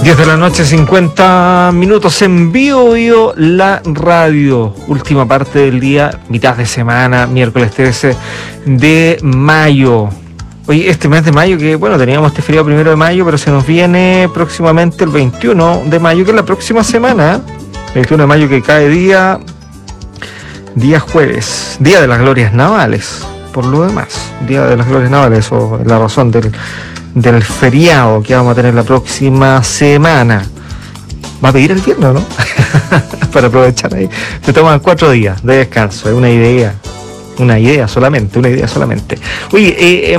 10 de la noche, 50 minutos en vivo, la radio. Última parte del día, mitad de semana, miércoles 13 de mayo. Oye, este mes de mayo, que bueno, teníamos este feriado 1 de mayo, pero se nos viene próximamente el 21 de mayo, que es la próxima semana. 21 de mayo que cae día jueves, Día de las Glorias Navales, por lo demás. Día de las Glorias Navales, o la razón del feriado que vamos a tener la próxima semana. Va a pedir el viernes, ¿no? Para aprovechar ahí. Se toman 4 días de descanso, es una idea solamente. Oye,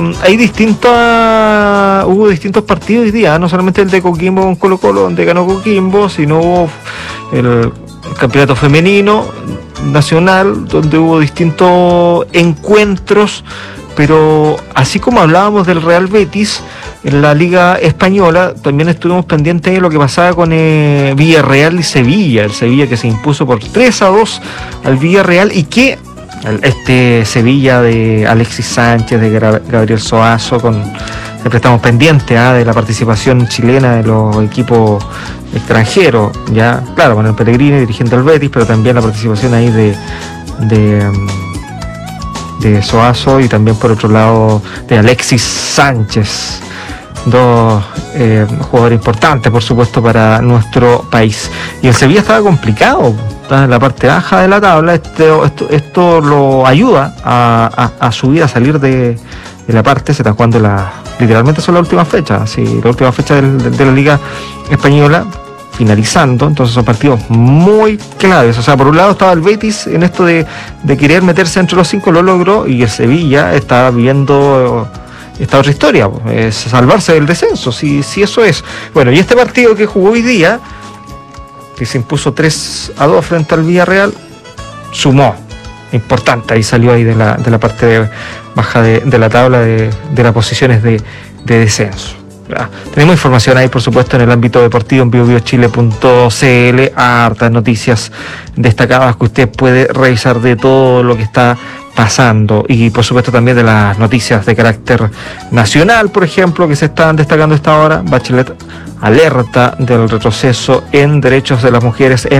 hubo distintos partidos hoy día, no solamente el de Coquimbo con Colo-Colo, donde ganó Coquimbo, sino hubo el campeonato femenino nacional, donde hubo distintos encuentros. Pero así como hablábamos del Real Betis en la Liga Española, también estuvimos pendientes de lo que pasaba con Villarreal y Sevilla. El Sevilla que se impuso por 3-2 al Villarreal, y que este Sevilla de Alexis Sánchez, de Gabriel Soazo, siempre estamos pendientes de la participación chilena de los equipos extranjeros, ya claro, con el Pellegrini dirigiendo al Betis, pero también la participación ahí de Soazo, y también por otro lado de Alexis Sánchez, dos jugadores importantes por supuesto para nuestro país. Y el Sevilla estaba complicado, está en la parte baja de la tabla. Esto lo ayuda a subir, a salir de la parte. Se están jugando literalmente son las últimas fechas, la última fecha de la Liga Española finalizando, entonces son partidos muy claves. O sea, por un lado estaba el Betis en esto de querer meterse entre los 5, lo logró, y el Sevilla está viendo esta otra historia, es salvarse del descenso, si eso es. Bueno, y este partido que jugó hoy día, que se impuso 3-2 frente al Villarreal, sumó, importante, ahí salió ahí de la parte baja de la tabla de las posiciones de descenso. Tenemos información ahí, por supuesto, en el ámbito deportivo en biobiochile.cl, hartas noticias destacadas que usted puede revisar de todo lo que está pasando, y por supuesto también de las noticias de carácter nacional, por ejemplo, que se están destacando a esta hora. Bachelet alerta del retroceso en derechos de las mujeres en